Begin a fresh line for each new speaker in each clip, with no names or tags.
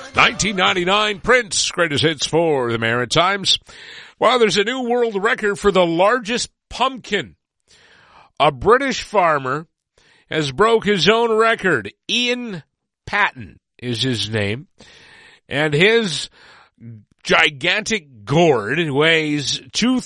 1999, Prince, greatest hits for the Maritimes. Well, there's a new world record for the largest pumpkin. A British farmer has broke his own record. Ian Patton is his name. And his gigantic gourd weighs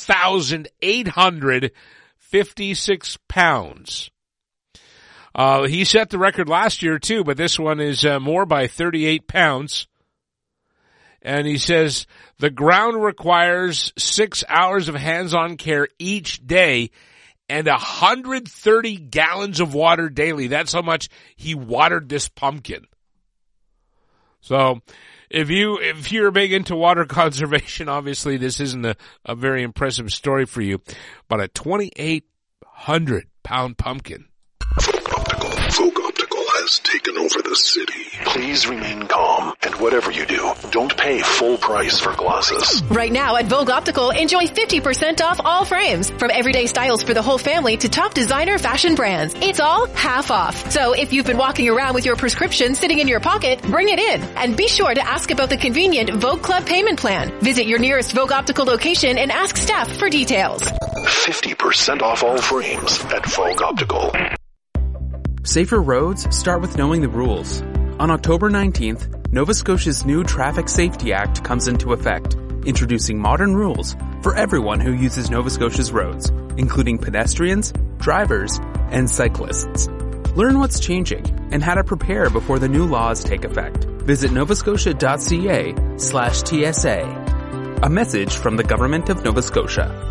2,856 pounds. He set the record last year too, but this one is more by 38 pounds. And he says the ground requires 6 hours of hands-on care each day and 130 gallons of water daily. That's how much he watered this pumpkin. So if you're big into water conservation, obviously this isn't a very impressive story for you, but a 2,800-pound pumpkin.
Vogue Optical has taken over the city. Please remain calm, and whatever you do, don't pay full price for glasses.
Right now at Vogue Optical, enjoy 50% off all frames. From everyday styles for the whole family to top designer fashion brands. It's all half off. So if you've been walking around with your prescription sitting in your pocket, bring it in. And be sure to ask about the convenient Vogue Club payment plan. Visit your nearest Vogue Optical location and ask staff for details.
50% off all frames at Vogue Optical.
Safer roads start with knowing the rules. On October 19th, Nova Scotia's new Traffic Safety Act comes into effect, introducing modern rules for everyone who uses Nova Scotia's roads, including pedestrians, drivers, and cyclists. Learn what's changing and how to prepare before the new laws take effect. Visit novascotia.ca/TSA. A message from the Government of Nova Scotia.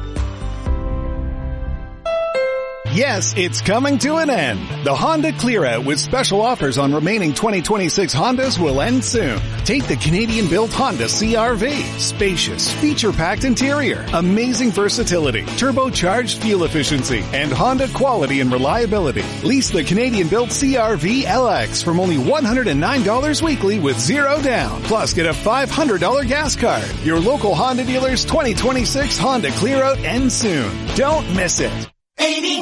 Yes, it's coming to an end. The Honda Clear-Out with special offers on remaining 2026 Hondas will end soon. Take the Canadian-built Honda CR-V. Spacious, feature-packed interior, amazing versatility, turbocharged fuel efficiency, and Honda quality and reliability. Lease the Canadian-built CR-V LX from only $109 weekly with zero down. Plus, get a $500 gas card. Your local Honda dealer's 2026 Honda Clear-Out ends soon. Don't miss it.